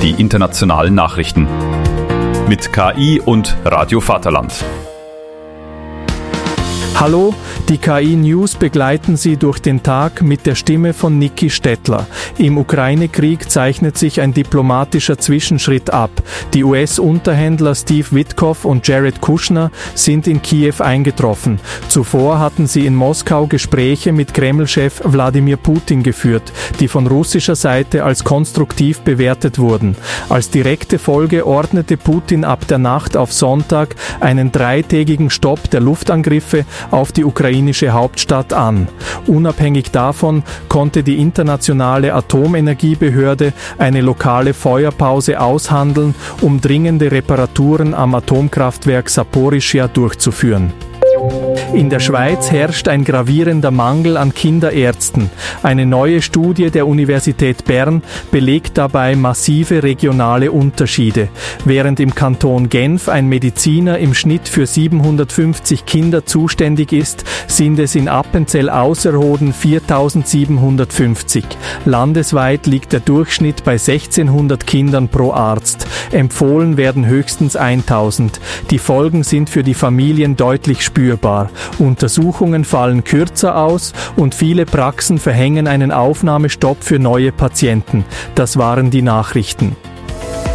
die internationalen Nachrichten. Mit KI und Radio Vaterland. Hallo, die KI-News begleiten Sie durch den Tag mit der Stimme von Niki Stettler. Im Ukraine-Krieg zeichnet sich ein diplomatischer Zwischenschritt ab. Die US-Unterhändler Steve Witkoff und Jared Kushner sind in Kiew eingetroffen. Zuvor hatten sie in Moskau Gespräche mit Kreml-Chef Wladimir Putin geführt, die von russischer Seite als konstruktiv bewertet wurden. Als direkte Folge ordnete Putin ab der Nacht auf Sonntag einen 3-tägigen Stopp der Luftangriffe auf die ukrainische Hauptstadt an. Unabhängig davon konnte die internationale Atomenergiebehörde eine lokale Feuerpause aushandeln, um dringende Reparaturen am Atomkraftwerk Saporischschja durchzuführen. In der Schweiz herrscht ein gravierender Mangel an Kinderärzten. Eine neue Studie der Universität Bern belegt dabei massive regionale Unterschiede. Während im Kanton Genf ein Mediziner im Schnitt für 750 Kinder zuständig ist, sind es in Appenzell-Ausserrhoden 4750. Landesweit liegt der Durchschnitt bei 1600 Kindern pro Arzt. Empfohlen werden höchstens 1000. Die Folgen sind für die Familien deutlich spürbar. Untersuchungen fallen kürzer aus und viele Praxen verhängen einen Aufnahmestopp für neue Patienten. Das waren die Nachrichten.